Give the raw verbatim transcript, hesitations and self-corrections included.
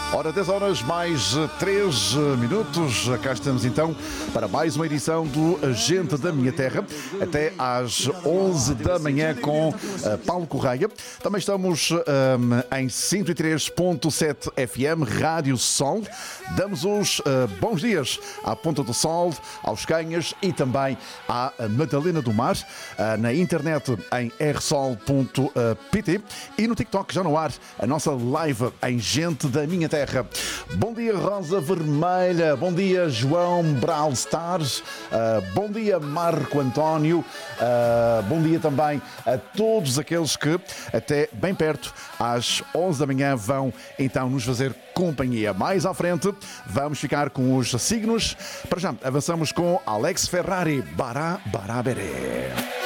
Ora, dez horas mais três minutos. Cá estamos então para mais uma edição do Gente da Minha Terra, até às onze da manhã com uh, Paulo Correia. Também estamos um, em cento e três ponto sete F M, Rádio Sol. Damos os uh, bons dias à Ponta do Sol, aos Canhas e também à Madalena do Mar, uh, na internet em r sol ponto p t e no TikTok já no ar a nossa live em Gente da Minha Terra. Bom dia, Rosa Vermelha. Bom dia, João Brawl Stars. Uh, bom dia, Marco António. Uh, bom dia também a todos aqueles que até bem perto, às onze da manhã, vão então nos fazer companhia. Mais à frente, vamos ficar com os signos. Para já, avançamos com Alex Ferrari. Bará, bará, beré.